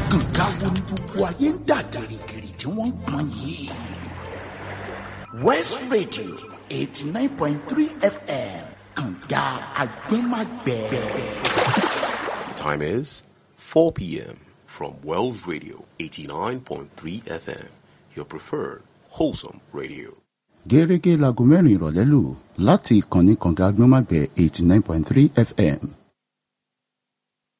Kànga wo ni gbogbo ayé ń dà gìrìgìrì tí wọ́n ń pọn yìí. West Radio 89.3 FM. Kànga Agbẹ́magbẹ́. The time is 4 p.m. from Wells Radio 89.3 FM, your preferred wholesome radio. Gẹ́gẹ́ láago 4 ìrọ̀lẹ́ lù láti ìkànnì Kànga Agbẹ́magbẹ́ 89.3 FM.